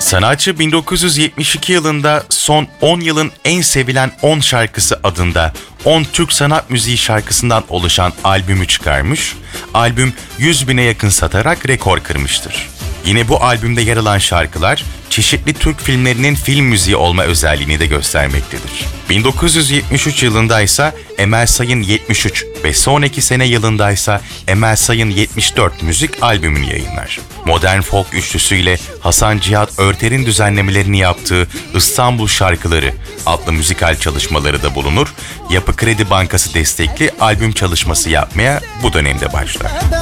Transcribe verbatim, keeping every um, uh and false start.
Sanatçı bin dokuz yüz yetmiş iki yılında son on yılın en sevilen on şarkısı adında on Türk sanat müziği şarkısından oluşan albümü çıkarmış, albüm yüz bine yakın satarak rekor kırmıştır. Yine bu albümde yer alan şarkılar, çeşitli Türk filmlerinin film müziği olma özelliğini de göstermektedir. bin dokuz yüz yetmiş üç yılında ise Emel Sayın yetmiş üç ve sonraki sene yılında ise Emel Sayın yetmiş dört müzik albümünü yayınlar. Modern folk üçlüsüyle Hasan Cihat Örter'in düzenlemelerini yaptığı İstanbul Şarkıları adlı müzikal çalışmaları da bulunur. Yapı Kredi Bankası destekli albüm çalışması yapmaya bu dönemde başlar.